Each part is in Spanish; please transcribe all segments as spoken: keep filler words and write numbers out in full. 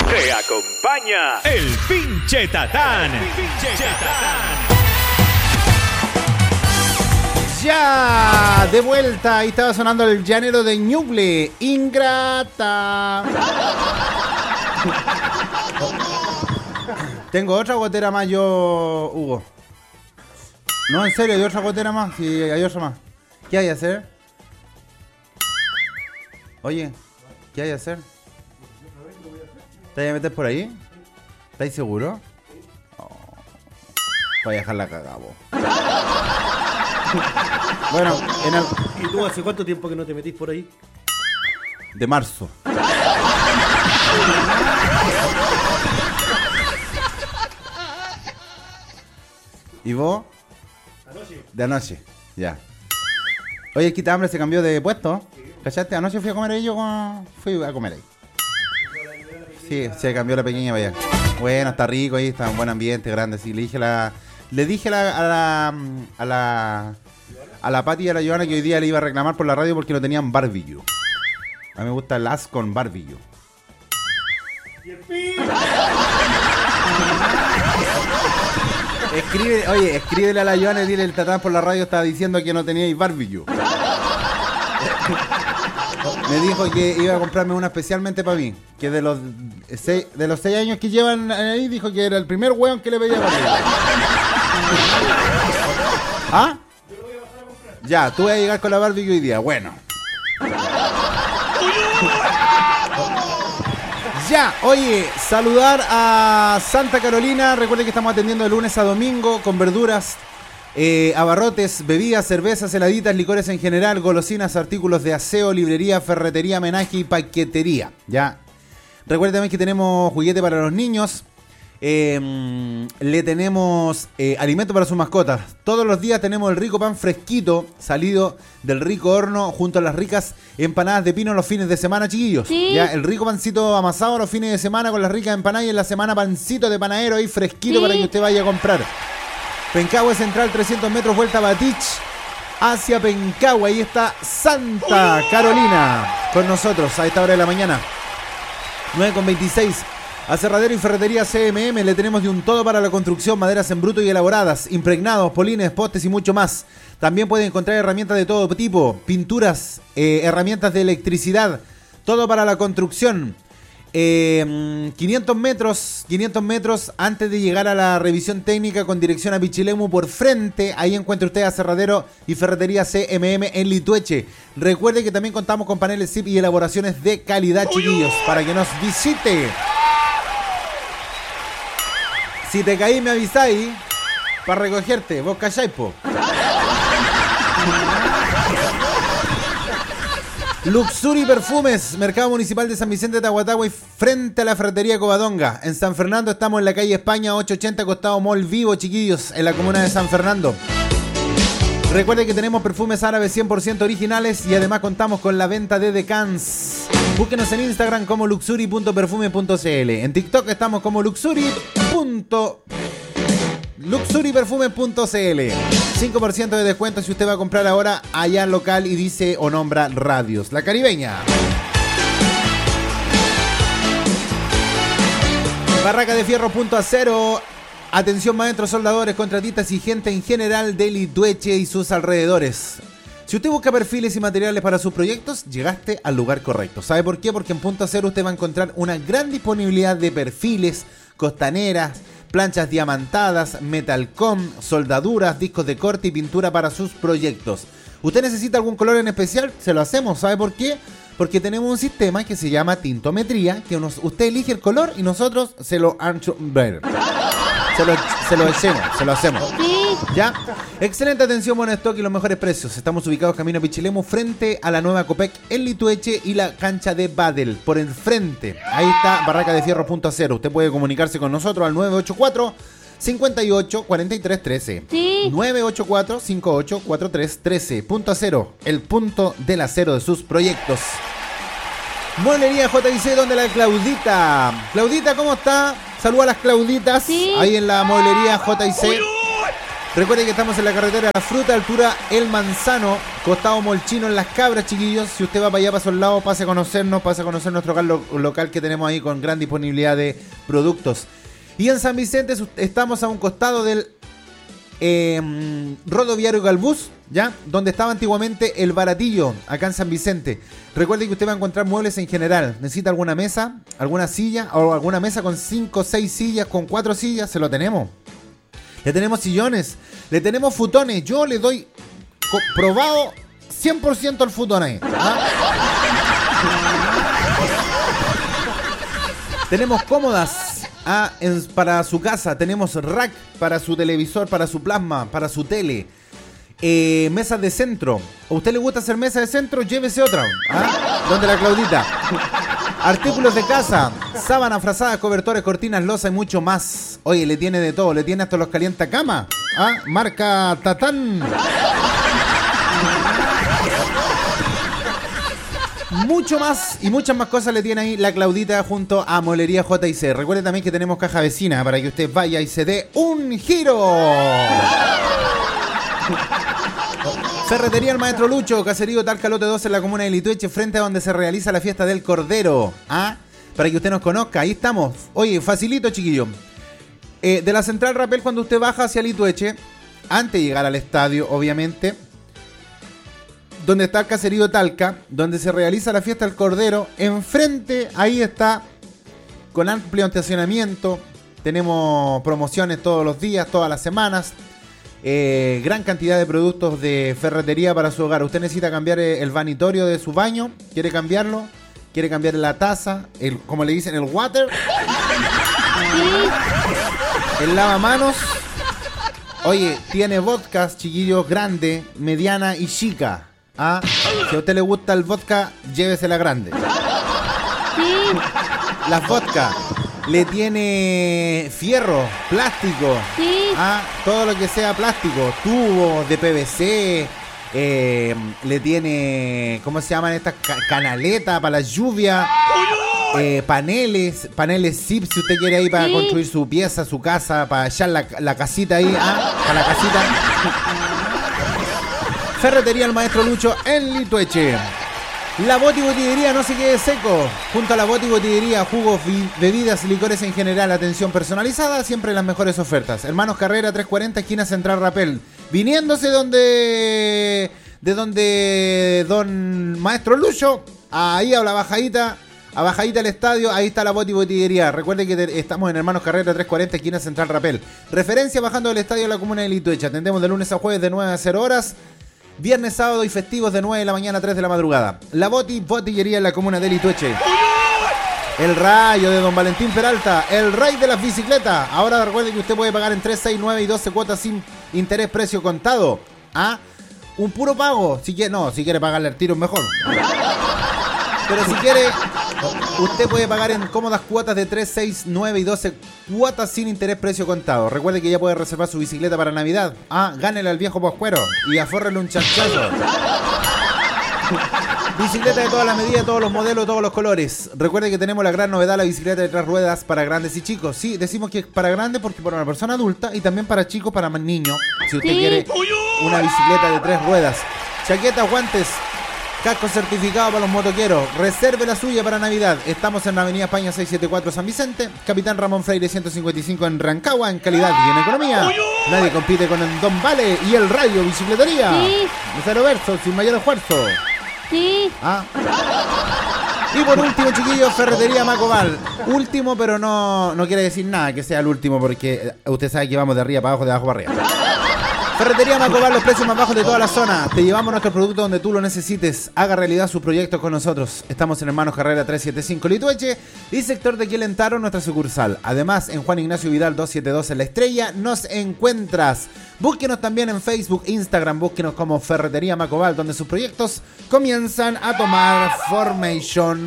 Te acompaña el Pinche Tatán. Pinche Tatán. Ya, de vuelta, ahí estaba sonando el llanero de Ñuble, Ingrata. Tengo otra gotera más yo, Hugo. No, en serio, hay otra gotera más, sí, hay otra más. ¿Qué hay que hacer? Oye, ¿qué hay que hacer? ¿Te vas a meter por ahí? ¿Estáis seguros? Oh, voy a dejarla cagada, vos. Bueno, en el... ¿Y tú hace cuánto tiempo que no te metís por ahí? De marzo. ¿Y vos? Anoche. De anoche, ya. Oye, el quita hambre se cambió de puesto. ¿Cachaste? Anoche fui a comer ahí, yo con... fui a comer ahí. Sí, se cambió la pequeña para allá. Bueno, está rico ahí, está en buen ambiente, grande. Sí, le dije a la... Le dije a la... A la... A la, a la Pati y a la Joana que hoy día le iba a reclamar por la radio porque no tenían barbecue. A mí me gusta el as con barbecue. Escribe, oye, escríbele a la Joana y dile el Tatán por la radio estaba diciendo que no teníais barbecue. Me dijo que iba a comprarme una especialmente para mí. Que de los seis, de los seis años que llevan ahí, dijo que era el primer weón que le pedía barbecue. ¿Ah? Ya, tú vas a llegar con la barbecue hoy día. Bueno. Ya, oye, saludar a Santa Carolina. Recuerden que estamos atendiendo de lunes a domingo con verduras, eh, abarrotes, bebidas, cervezas, heladitas, licores en general, golosinas, artículos de aseo, librería, ferretería, homenaje y paquetería. Ya. Recuerden también que tenemos juguete para los niños. Eh, le tenemos eh, alimento para sus mascotas. Todos los días tenemos el rico pan fresquito salido del rico horno junto a las ricas empanadas de pino los fines de semana, chiquillos. Sí. Ya, el rico pancito amasado los fines de semana con las ricas empanadas y en la semana pancito de panadero ahí fresquito, sí, para que usted vaya a comprar. Pencahue Central, trescientos metros, vuelta Batich hacia Pencahue. Ahí está Santa Carolina con nosotros a esta hora de la mañana. nueve con veintiséis. Aserradero y ferretería C M M, le tenemos de un todo para la construcción, maderas en bruto y elaboradas, impregnados, polines, postes y mucho más. También pueden encontrar herramientas de todo tipo, pinturas, eh, herramientas de electricidad, todo para la construcción. Eh, quinientos metros, quinientos metros antes de llegar a la revisión técnica con dirección a Pichilemu por frente, ahí encuentra usted Aserradero y ferretería C M M en Litueche. Recuerde que también contamos con paneles S I P y elaboraciones de calidad, chiquillos, para que nos visite. Si te caí, me avisáis para recogerte. Vos calláis, po. Luxury Perfumes, Mercado Municipal de San Vicente de Tahuatahue, frente a la Ferretería Covadonga. En San Fernando estamos en la calle España ochocientos ochenta, costado Mall Vivo, chiquillos, en la comuna de San Fernando. Recuerden que tenemos perfumes árabes cien por ciento originales y además contamos con la venta de Decans. Búsquenos en Instagram como luxury punto perfume punto c l. En TikTok estamos como luxury. luxury perfume punto c l. cinco por ciento de descuento si usted va a comprar ahora allá en local y dice o nombra Radios La Caribeña. Barraca de Fierro Punto Acero. Atención maestros, soldadores, contratistas y gente en general de Litueche y sus alrededores. Si usted busca perfiles y materiales para sus proyectos, llegaste al lugar correcto. ¿Sabe por qué? Porque en Punto Acero usted va a encontrar una gran disponibilidad de perfiles, costaneras, planchas diamantadas, metalcom, soldaduras, discos de corte y pintura para sus proyectos. ¿Usted necesita algún color en especial? Se lo hacemos. ¿Sabe por qué? Porque tenemos un sistema que se llama tintometría, que unos, usted elige el color y nosotros se lo ancho ver. Se lo, se lo hacemos, se lo hacemos. Sí. ¿Ya? Excelente atención, buen stock y los mejores precios. Estamos ubicados camino a Pichilemu, frente a la nueva Copec en Litueche y la cancha de Badel, por el frente. Ahí está Barraca de Fierro Punto Acero. Usted puede comunicarse con nosotros al nueve ocho cuatro, cinco ocho, cuatro tres uno tres. Sí. nueve ocho cuatro, cinco ocho, cuatro tres uno tres. Punto Acero, el punto del acero de sus proyectos. Mueblería J I C, donde la Claudita. Claudita, ¿cómo está? Saluda a las Clauditas. Sí. Ahí en la mueblería J I C. Recuerden que estamos en la carretera La Fruta, altura El Manzano, costado Molchino en Las Cabras, chiquillos. Si usted va para allá, para esos lados, pase a conocernos, pase a conocer nuestro local, local que tenemos ahí con gran disponibilidad de productos. Y en San Vicente estamos a un costado del eh, rodoviario Galbús, ¿ya? Donde estaba antiguamente el Baratillo, acá en San Vicente. Recuerde que usted va a encontrar muebles en general. ¿Necesita alguna mesa, alguna silla o alguna mesa con cinco o seis sillas, con cuatro sillas? Se lo tenemos. Le tenemos sillones, le tenemos futones. Yo le doy co- probado cien por ciento al futón ahí, ¿ah? Tenemos cómodas ah, en, para su casa. Tenemos rack para su televisor, para su plasma, para su tele. Eh, mesas de centro. ¿A usted le gusta hacer mesa de centro? Llévese otra. ¿Ah? ¿Dónde la Claudita? Artículos de casa, sábanas, frazadas, cobertores, cortinas, losa y mucho más. Oye, le tiene de todo, le tiene hasta los calientacamas. ¿Ah? Marca Tatán. Mucho más y muchas más cosas le tiene ahí la Claudita junto a Molería J y C. Recuerde también que tenemos caja vecina para que usted vaya y se dé un giro. Ferretería El Maestro Lucho, Caserío Talca Lote dos en la comuna de Litueche, frente a donde se realiza la fiesta del Cordero. ¿Ah? Para que usted nos conozca, ahí estamos. Oye, facilito, chiquillo. Eh, de la Central Rapel, cuando usted baja hacia Litueche, antes de llegar al estadio, obviamente, donde está el Caserío Talca, donde se realiza la fiesta del Cordero, enfrente, ahí está, con amplio estacionamiento. Tenemos promociones todos los días, todas las semanas. Eh, gran cantidad de productos de ferretería para su hogar. Usted necesita cambiar el vanitorio de su baño, quiere cambiarlo, quiere cambiar la taza, el, como le dicen, el water, el lavamanos. Oye, tiene vodkas, chiquillos, grande, mediana y chica. ¿Ah? Si a usted le gusta el vodka, llévese la grande. Las vodka. Le tiene fierro, plástico, sí. ¿Ah? Todo lo que sea plástico, tubos de P V C, eh, le tiene, ¿cómo se llaman estas? Ca- canaletas para la lluvia, eh, paneles, paneles zip si usted quiere ahí para sí. construir su pieza, su casa, para echar la, la casita ahí, ¿ah? Para la casita. Ferretería El Maestro Lucho en Litueche. La Boti Botillería, no se quede seco. Junto a la Boti Botillería, jugos, vi- bebidas, licores en general, atención personalizada, siempre las mejores ofertas. Hermanos Carrera trescientos cuarenta, esquina Central Rapel. Viniéndose donde de donde don Maestro Lucho, ahí a la bajadita, a bajadita del estadio, ahí está la Boti Botillería. Recuerde que te, estamos en Hermanos Carrera trescientos cuarenta, esquina Central Rapel. Referencia bajando del estadio a la comuna de Litueche. Atendemos de lunes a jueves de nueve a cero horas. Viernes, sábado y festivos de nueve de la mañana a tres de la madrugada. La Boti Botillería en la comuna de Litueche. El Rayo de don Valentín Peralta, el rey de las bicicletas. Ahora recuerde que usted puede pagar en tres, seis, nueve y doce cuotas sin interés, precio contado. ¿Ah? Un puro pago. Si quiere, no, si quiere pagarle al tiro es mejor. Pero si quiere, usted puede pagar en cómodas cuotas de tres, seis, nueve y doce cuotas sin interés, precio contado. Recuerde que ya puede reservar su bicicleta para Navidad. Ah, gánele al viejo Poscuero y afórrele un chanchazo. Bicicleta de todas las medidas, todos los modelos, todos los colores. Recuerde que tenemos la gran novedad, la bicicleta de tres ruedas para grandes y chicos. Sí, decimos que es para grandes porque para una persona adulta y también para chicos, para más niños. Si usted Sí. quiere una bicicleta de tres ruedas. Chaquetas, guantes, casco certificado para los motoqueros. Reserve la suya para Navidad. Estamos en la avenida España seiscientos setenta y cuatro San Vicente. Capitán Ramón Freire ciento cincuenta y cinco en Rancagua. En calidad y en economía. Nadie compite con el Don Vale y el Rayo Bicicletería. Sí. De cero verso, sin mayor esfuerzo. Sí. Ah. Y por último, chiquillos, Ferretería Macobal. Último, pero no, no quiere decir nada que sea el último, porque usted sabe que vamos de arriba para abajo, de abajo para arriba. Ferretería Macobal, los precios más bajos de toda la zona. Te llevamos nuestro producto donde tú lo necesites. Haga realidad sus proyectos con nosotros. Estamos en Hermanos Carrera trescientos setenta y cinco Litueche y sector de Quielentaro, nuestra sucursal. Además, en Juan Ignacio Vidal doscientos setenta y dos en La Estrella nos encuentras. Búsquenos también en Facebook, Instagram, búsquenos como Ferretería Macobal, donde sus proyectos comienzan a tomar formation.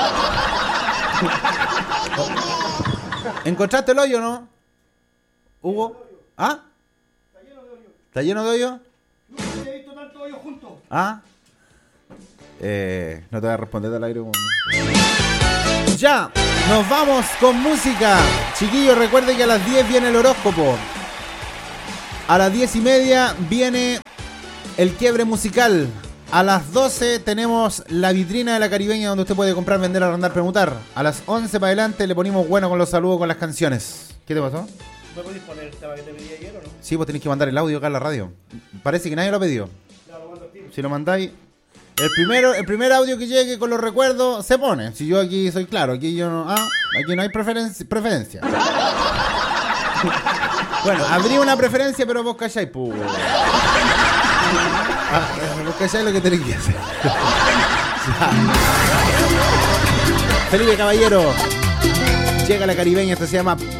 ¿Encontraste el hoyo, no? ¿Hugo? ¿Ah? ¿Está lleno de hoyo? Nunca he visto tanto hoyo juntos. ¿Ah? Eh, no te voy a responder al aire. Como... Ya, nos vamos con música. Chiquillos, recuerden que a las diez viene el horóscopo. A las diez y media viene el quiebre musical. A las doce tenemos la vitrina de la Caribeña donde usted puede comprar, vender, arrendar, permutar. A las once para adelante le ponemos bueno con los saludos, con las canciones. ¿Qué te pasó? ¿Me podéis poner el tema que te pedí ayer o no? Sí, vos tenés que mandar el audio acá a la radio. Parece que nadie lo ha pedido. Ya, lo mando al tiro. Si lo mandáis... El primero, el primer audio que llegue con los recuerdos se pone. Si yo aquí soy claro, aquí yo no... Ah, aquí no hay preferencia. preferencia. Bueno, habría una preferencia, pero vos calláis, pues. Ah, vos calláis lo que tenéis que hacer. Felipe Caballero. Llega la Caribeña, esto se llama